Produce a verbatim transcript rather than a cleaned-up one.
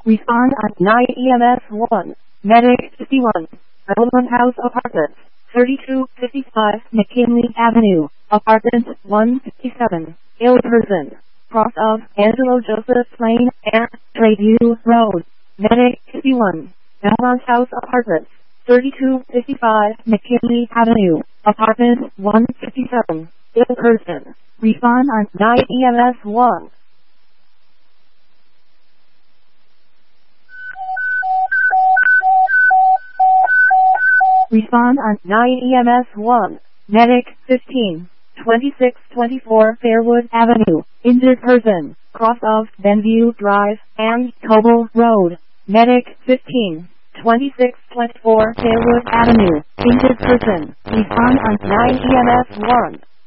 Respond on nine E M S one. Medic fifty-one. Element House Apartments. thirty-two fifty-five McKinley Avenue. Apartment one fifty-seven. Ill person. Cross of Angelo Joseph Lane and Tradeview Road. Medic fifty-one. Element House Apartments. thirty-two fifty-five McKinley Avenue. Apartment one fifty-seven. Ill person. Respond on nine E M S one. Respond on nine E M S one. Medic fifteen. twenty-six twenty-four Fairwood Avenue. Injured person. Cross of Benview Drive and Coble Road. Medic fifteen. twenty-six twenty-four Fairwood Avenue. Injured person. Respond on nine E M S one.